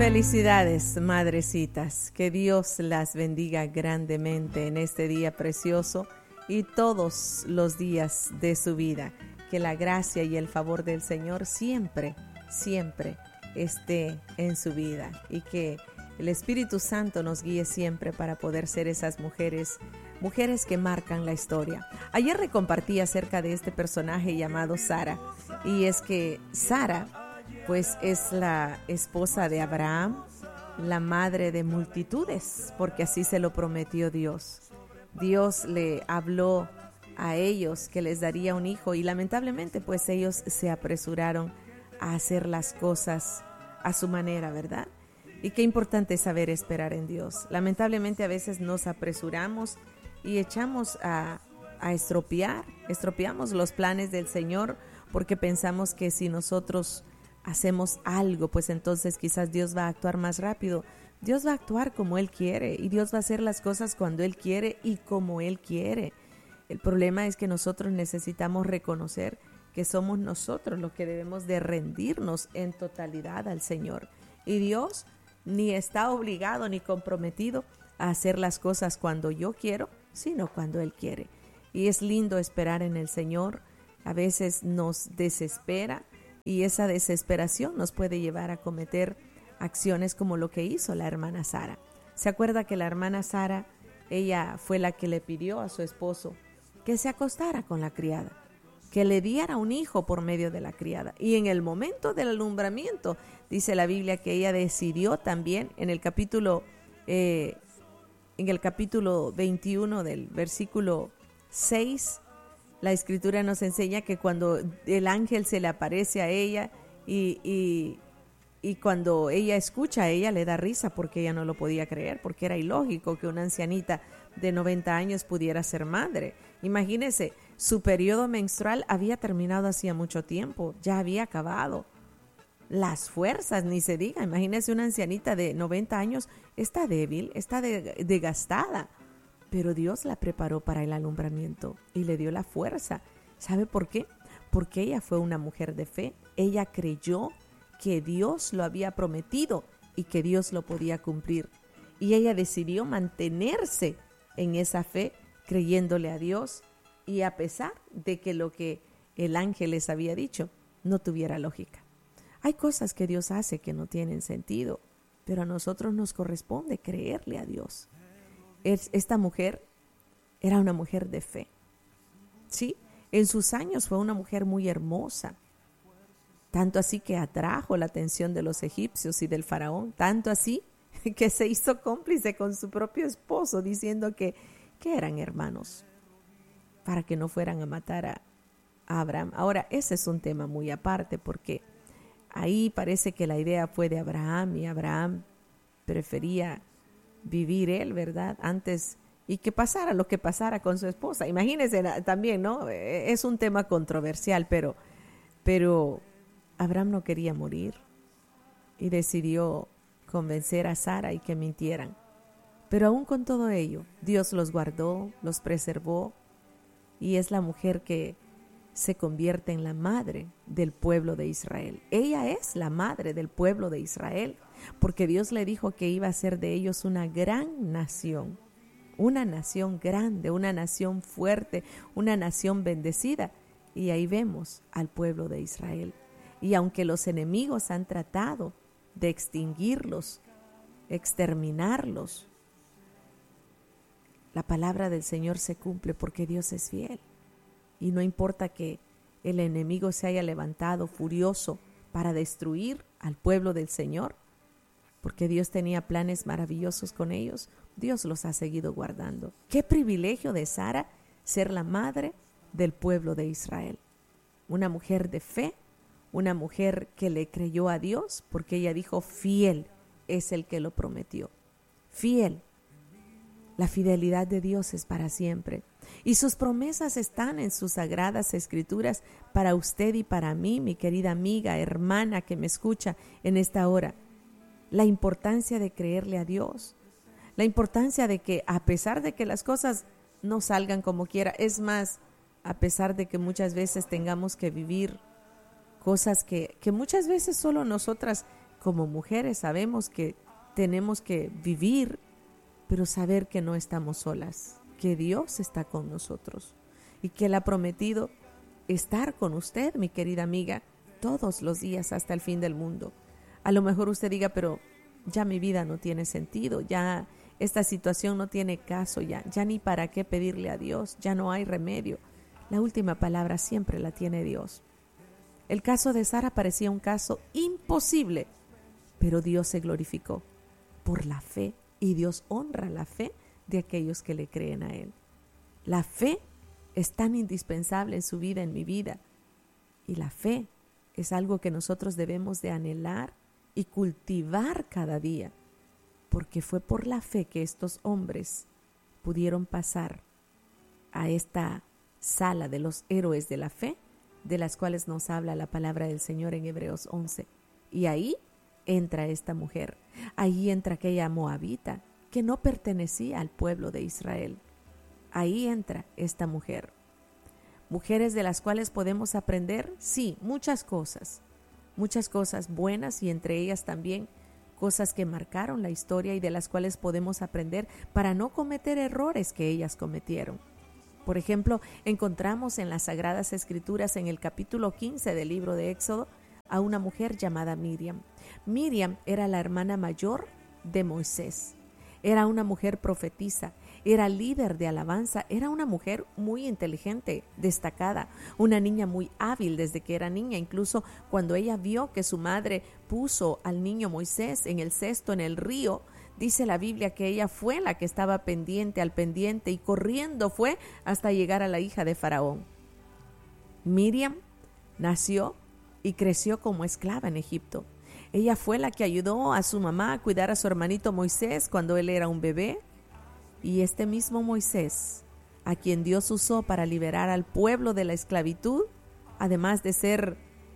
Felicidades, madrecitas. Que Dios las bendiga grandemente en este día precioso y todos los días de su vida. Que la gracia y el favor del Señor siempre, siempre esté en su vida y que el Espíritu Santo nos guíe siempre para poder ser esas mujeres que marcan la historia. Ayer le compartí acerca de este personaje llamado Sara, y es que Sara pues es la esposa de Abraham, la madre de multitudes, porque así se lo prometió Dios. Dios le habló a ellos que les daría un hijo y lamentablemente pues ellos se apresuraron a hacer las cosas a su manera, ¿verdad? Y qué importante es saber esperar en Dios. Lamentablemente a veces nos apresuramos y echamos a estropeamos los planes del Señor porque pensamos que si nosotros hacemos algo, pues entonces quizás Dios va a actuar más rápido. Dios va a actuar como Él quiere y Dios va a hacer las cosas cuando Él quiere y como Él quiere. El problema es que nosotros necesitamos reconocer que somos nosotros los que debemos de rendirnos en totalidad al Señor. Y Dios ni está obligado ni comprometido a hacer las cosas cuando yo quiero, sino cuando Él quiere. Y es lindo esperar en el Señor. A veces nos desespera y esa desesperación nos puede llevar a cometer acciones como lo que hizo la hermana Sara. ¿Se acuerda que la hermana Sara, ella fue la que le pidió a su esposo que se acostara con la criada, que le diera un hijo por medio de la criada? Y en el momento del alumbramiento, dice la Biblia que ella decidió también, en el capítulo 21 del versículo 6, la Escritura nos enseña que cuando el ángel se le aparece a ella y cuando ella escucha, a ella le da risa porque ella no lo podía creer, porque era ilógico que una ancianita de 90 años pudiera ser madre. Imagínese, su periodo menstrual había terminado hacía mucho tiempo, ya había acabado. Las fuerzas, ni se diga, imagínese una ancianita de 90 años, está débil, está desgastada. Pero Dios la preparó para el alumbramiento y le dio la fuerza. ¿Sabe por qué? Porque ella fue una mujer de fe. Ella creyó que Dios lo había prometido y que Dios lo podía cumplir. Y ella decidió mantenerse en esa fe, creyéndole a Dios, y a pesar de que lo que el ángel les había dicho no tuviera lógica. Hay cosas que Dios hace que no tienen sentido, pero a nosotros nos corresponde creerle a Dios. Esta mujer era una mujer de fe. Sí, en sus años fue una mujer muy hermosa, tanto así que atrajo la atención de los egipcios y del faraón, tanto así que se hizo cómplice con su propio esposo, diciendo que eran hermanos, para que no fueran a matar a Abraham. Ahora, ese es un tema muy aparte, porque ahí parece que la idea fue de Abraham, y Abraham prefería vivir él, ¿verdad? Antes, y que pasara lo que pasara con su esposa. Imagínense también, ¿no? Es un tema controversial, pero Abraham no quería morir y decidió convencer a Sara y que mintieran. Pero aún con todo ello, Dios los guardó, los preservó, y es la mujer que se convierte en la madre del pueblo de Israel. Ella es la madre del pueblo de Israel, porque Dios le dijo que iba a ser de ellos una gran nación grande, una nación fuerte, una nación bendecida. Y ahí vemos al pueblo de Israel. Y aunque los enemigos han tratado de extinguirlos, exterminarlos, la palabra del Señor se cumple porque Dios es fiel. Y no importa que el enemigo se haya levantado furioso para destruir al pueblo del Señor, porque Dios tenía planes maravillosos con ellos, Dios los ha seguido guardando. Qué privilegio de Sara ser la madre del pueblo de Israel. Una mujer de fe, una mujer que le creyó a Dios, porque ella dijo, fiel es el que lo prometió. Fiel. La fidelidad de Dios es para siempre. Y sus promesas están en sus sagradas escrituras para usted y para mí, mi querida amiga, hermana que me escucha en esta hora. La importancia de creerle a Dios. La importancia de que a pesar de que las cosas no salgan como quiera, es más, a pesar de que muchas veces tengamos que vivir cosas que muchas veces solo nosotras como mujeres sabemos que tenemos que vivir, pero saber que no estamos solas, que Dios está con nosotros y que Él ha prometido estar con usted, mi querida amiga, todos los días hasta el fin del mundo. A lo mejor usted diga, pero ya mi vida no tiene sentido, ya esta situación no tiene caso, ya ni para qué pedirle a Dios, ya no hay remedio. La última palabra siempre la tiene Dios. El caso de Sara parecía un caso imposible, pero Dios se glorificó por la fe y Dios honra la fe de aquellos que le creen a Él. La fe es tan indispensable en su vida, en mi vida, y la fe es algo que nosotros debemos de anhelar y cultivar cada día, porque fue por la fe que estos hombres pudieron pasar a esta sala de los héroes de la fe, de las cuales nos habla la palabra del Señor en Hebreos 11. Y ahí entra esta mujer, ahí entra aquella moabita que no pertenecía al pueblo de Israel. Ahí entra esta mujer. Mujeres de las cuales podemos aprender, sí, muchas cosas buenas y entre ellas también cosas que marcaron la historia y de las cuales podemos aprender para no cometer errores que ellas cometieron. Por ejemplo, encontramos en las Sagradas Escrituras en el capítulo 15 del libro de Éxodo a una mujer llamada Miriam. Miriam era la hermana mayor de Moisés. Era una mujer profetisa, era líder de alabanza, era una mujer muy inteligente, destacada, una niña muy hábil desde que era niña. Incluso cuando ella vio que su madre puso al niño Moisés en el cesto en el río, dice la Biblia que ella fue la que estaba al pendiente y corriendo fue hasta llegar a la hija de Faraón. Miriam nació y creció como esclava en Egipto. Ella fue la que ayudó a su mamá a cuidar a su hermanito Moisés cuando él era un bebé. Y este mismo Moisés, a quien Dios usó para liberar al pueblo de la esclavitud, además de ser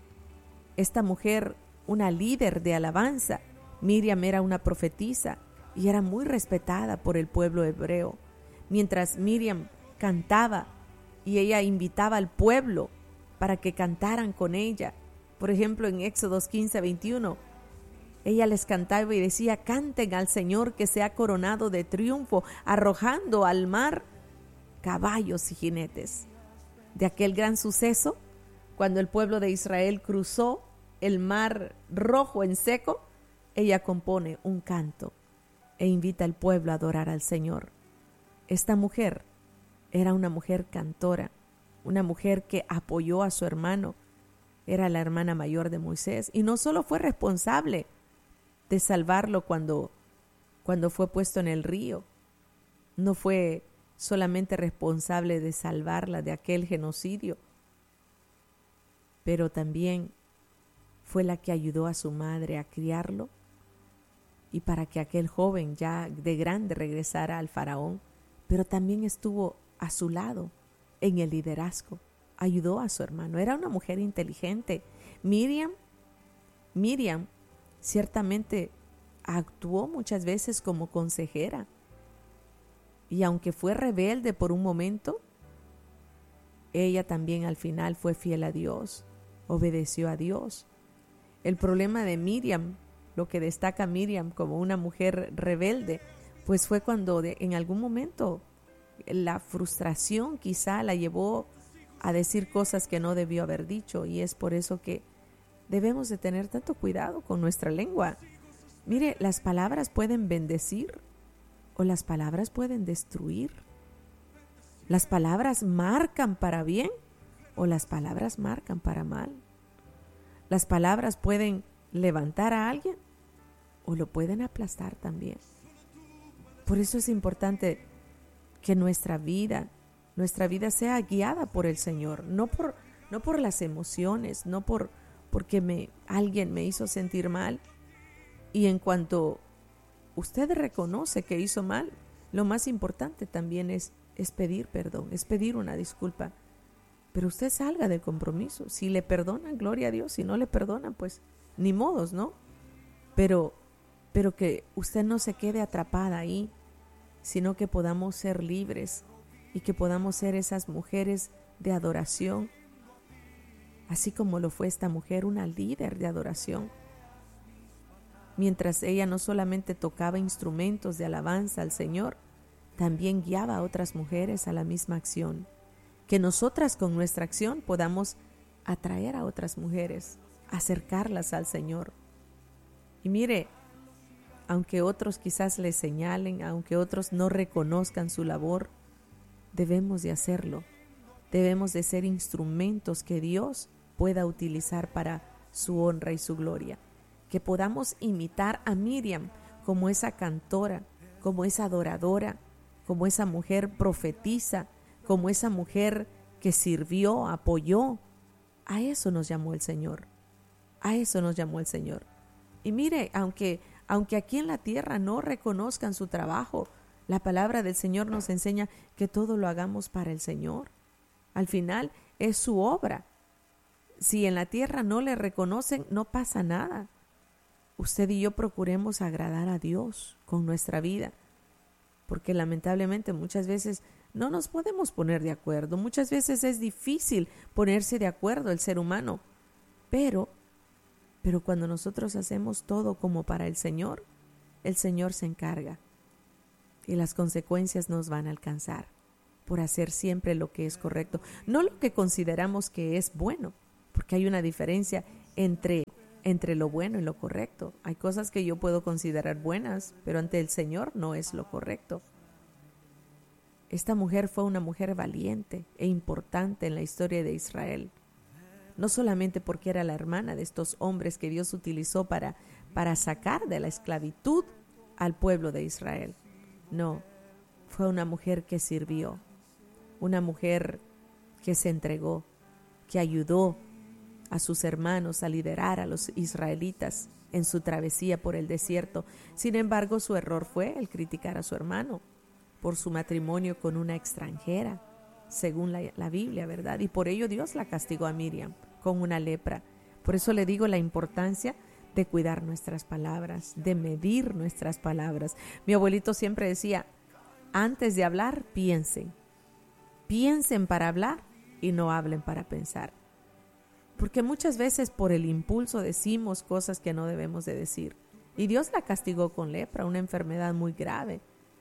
esta mujer una líder de alabanza, Miriam era una profetisa y era muy respetada por el pueblo hebreo. Mientras Miriam cantaba y ella invitaba al pueblo para que cantaran con ella. Por ejemplo, en Éxodos 15:21, ella les cantaba y decía: canten al Señor que se ha coronado de triunfo, arrojando al mar caballos y jinetes. De aquel gran suceso, cuando el pueblo de Israel cruzó el mar rojo en seco, ella compone un canto e invita al pueblo a adorar al Señor. Esta mujer era una mujer cantora, una mujer que apoyó a su hermano, era la hermana mayor de Moisés y no solo fue responsable de salvarlo cuando fue puesto en el río, no fue solamente responsable de salvarla de aquel genocidio, pero también fue la que ayudó a su madre a criarlo y para que aquel joven ya de grande regresara al faraón, pero también estuvo a su lado en el liderazgo, ayudó a su hermano, era una mujer inteligente. Miriam ciertamente actuó muchas veces como consejera y aunque fue rebelde por un momento, ella también al final fue fiel a Dios, obedeció a Dios. El problema de Miriam, lo que destaca Miriam como una mujer rebelde, pues fue cuando en algún momento la frustración quizá la llevó a decir cosas que no debió haber dicho, y es por eso que debemos de tener tanto cuidado con nuestra lengua. Mire, las palabras pueden bendecir o las palabras pueden destruir. Las palabras marcan para bien o las palabras marcan para mal. Las palabras pueden levantar a alguien o lo pueden aplastar también. Por eso es importante que nuestra vida sea guiada por el Señor, no por las emociones, no porque alguien me hizo sentir mal. Y en cuanto usted reconoce que hizo mal, lo más importante también es pedir perdón, es pedir una disculpa. Pero usted salga del compromiso. Si le perdonan, gloria a Dios. Si no le perdonan, pues ni modos, ¿no? Pero que usted no se quede atrapada ahí, sino que podamos ser libres y que podamos ser esas mujeres de adoración, así como lo fue esta mujer, una líder de adoración. mientras ella no solamente tocaba instrumentos de alabanza al Señor, también guiaba a otras mujeres a la misma acción. Que nosotras con nuestra acción podamos atraer a otras mujeres, acercarlas al Señor. Y mire, aunque otros quizás le señalen, aunque otros no reconozcan su labor, debemos de hacerlo. Debemos de ser instrumentos que Dios pueda utilizar para su honra y su gloria. Que podamos imitar a Miriam como esa cantora, como esa adoradora, como esa mujer profetisa, como esa mujer que sirvió, apoyó. A eso nos llamó el Señor. A eso nos llamó el Señor. Y mire, aunque aquí en la tierra no reconozcan su trabajo, la palabra del Señor nos enseña que todo lo hagamos para el Señor. Al final es su obra. Si en la tierra no le reconocen, no pasa nada. Usted y yo procuremos agradar a Dios con nuestra vida, porque lamentablemente muchas veces no nos podemos poner de acuerdo. Muchas veces es difícil ponerse de acuerdo el ser humano, pero cuando nosotros hacemos todo como para el Señor se encarga y las consecuencias nos van a alcanzar por hacer siempre lo que es correcto, no lo que consideramos que es bueno, porque hay una diferencia entre lo bueno y lo correcto. Hay cosas que yo puedo considerar buenas, pero ante el Señor no es lo correcto. Esta mujer fue una mujer valiente e importante en la historia de Israel. No solamente porque era la hermana de estos hombres que Dios utilizó para sacar de la esclavitud al pueblo de Israel. No, fue una mujer que sirvió, una mujer que se entregó, que ayudó a sus hermanos a liderar a los israelitas en su travesía por el desierto. Sin embargo, su error fue el criticar a su hermano por su matrimonio con una extranjera, según la Biblia, ¿verdad? Y por ello Dios la castigó a Miriam con una lepra. Por eso le digo la importancia de cuidar nuestras palabras, de medir nuestras palabras. Mi abuelito siempre decía, antes de hablar, piensen para hablar y no hablen para pensar. Porque muchas veces por el impulso decimos cosas que no debemos de decir. Y Dios la castigó con lepra, una enfermedad muy grave.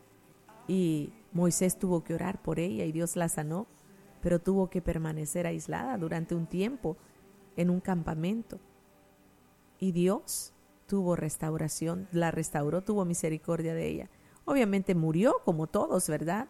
Y Moisés tuvo que orar por ella y Dios la sanó, pero tuvo que permanecer aislada durante un tiempo en un campamento. Y Dios tuvo restauración, la restauró, tuvo misericordia de ella. Obviamente murió como todos, ¿verdad?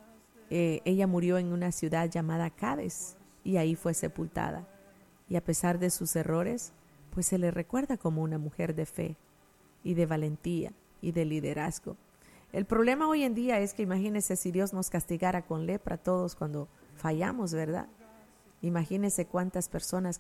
Ella murió en una ciudad llamada Cades y ahí fue sepultada. Y a pesar de sus errores, pues se le recuerda como una mujer de fe y de valentía y de liderazgo. El problema hoy en día es que imagínese si Dios nos castigara con lepra a todos cuando fallamos, ¿verdad? Imagínese cuántas personas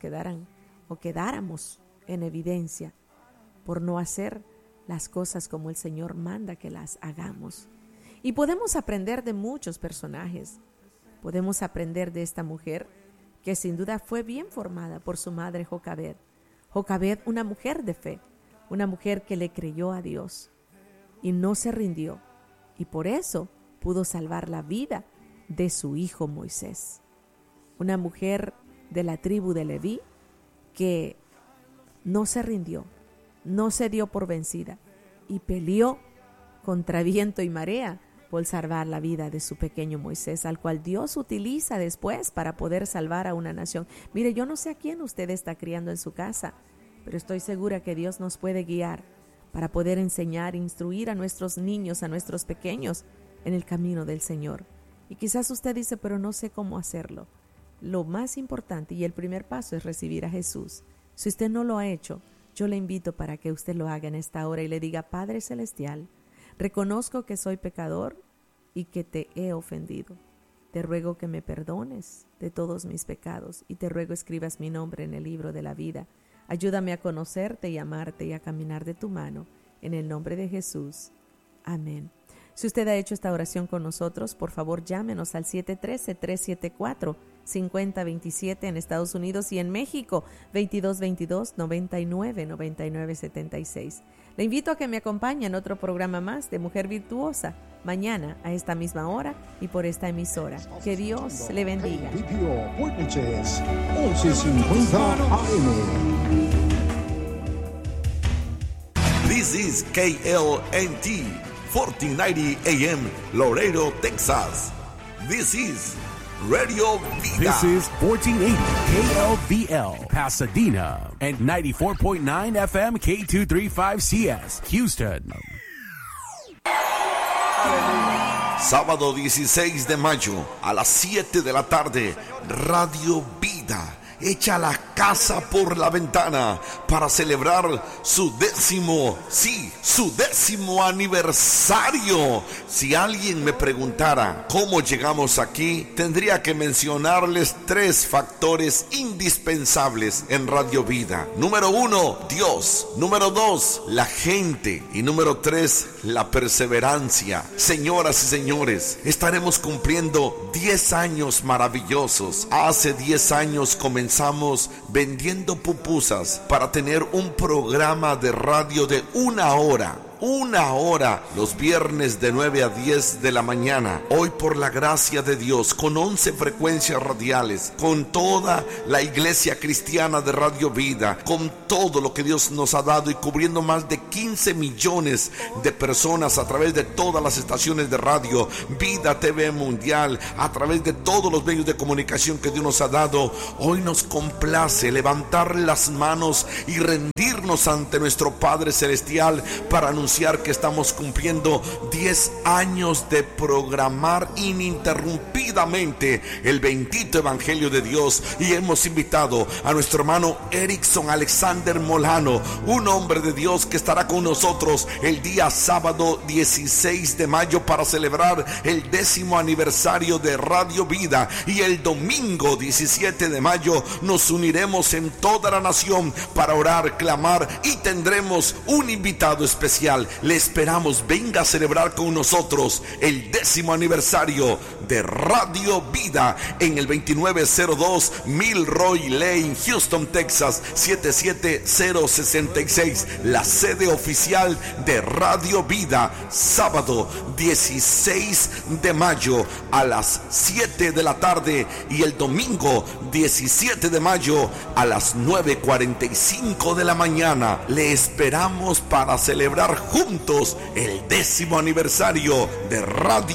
quedáramos en evidencia por no hacer las cosas como el Señor manda que las hagamos. Y podemos aprender de muchos personajes. Podemos aprender de esta mujer que sin duda fue bien formada por su madre Jocabed. Jocabed, una mujer de fe, una mujer que le creyó a Dios y no se rindió, y por eso pudo salvar la vida de su hijo Moisés. Una mujer de la tribu de Leví que no se rindió, no se dio por vencida y peleó contra viento y marea por salvar la vida de su pequeño Moisés, al cual Dios utiliza después para poder salvar a una nación. Mire, yo no sé a quién usted está criando en su casa, pero estoy segura que Dios nos puede guiar para poder enseñar, instruir a nuestros niños, a nuestros pequeños en el camino del Señor. Y quizás usted dice, pero no sé cómo hacerlo. Lo más importante y el primer paso es recibir a Jesús. Si usted no lo ha hecho, yo le invito para que usted lo haga en esta hora y le diga, Padre Celestial, reconozco que soy pecador y que te he ofendido. Te ruego que me perdones de todos mis pecados y te ruego escribas mi nombre en el libro de la vida. Ayúdame a conocerte y amarte y a caminar de tu mano. En el nombre de Jesús. Amén. Si usted ha hecho esta oración con nosotros, por favor llámenos al 713-374-5027 en Estados Unidos y en México, 2222-99-9976. Le invito a que me acompañe en otro programa más de Mujer Virtuosa, mañana a esta misma hora y por esta emisora. Que Dios le bendiga. 11:50 AM. This is KLNT 1490 AM Laredo, Texas. This is Radio Vida. This is 1480 KLVL Pasadena and 94.9 FM K235CS Houston. Sábado 16 de mayo a las 7 de la tarde, Radio Vida echa la casa por la ventana para celebrar su décimo aniversario. Si alguien me preguntara cómo llegamos aquí, tendría que mencionarles 3 factores indispensables en Radio Vida. Número 1, Dios. Número 2, la gente. Y número 3, la perseverancia. Señoras y señores, estaremos cumpliendo 10 años maravillosos. Hace 10 años comenzamos vendiendo pupusas para tener un programa de radio de 1 hora. 1 hora los viernes de 9 a 10 de la mañana. Hoy, por la gracia de Dios, con 11 frecuencias radiales, con toda la iglesia cristiana de Radio Vida, con todo lo que Dios nos ha dado y cubriendo más de 15 millones de personas a través de todas las estaciones de radio, Vida TV Mundial, a través de todos los medios de comunicación que Dios nos ha dado. Hoy nos complace levantar las manos y rendirnos ante nuestro Padre Celestial para anunciar que estamos cumpliendo 10 años de programar ininterrumpidamente el bendito Evangelio de Dios, y hemos invitado a nuestro hermano Erickson Alexander Molano, un hombre de Dios que estará con nosotros el día sábado 16 de mayo para celebrar el 10º aniversario de Radio Vida, y el domingo 17 de mayo nos uniremos en toda la nación para orar, clamar, y tendremos un invitado especial. Le esperamos, venga a celebrar con nosotros el 10º aniversario de Radio Vida en el 2902 Milroy Lane, Houston, Texas 77066, la sede oficial de Radio Vida. Sábado 16 de mayo a las 7 de la tarde y el domingo 17 de mayo a las 9:45 de la mañana. Le esperamos para celebrar juntos el 10º aniversario de Radio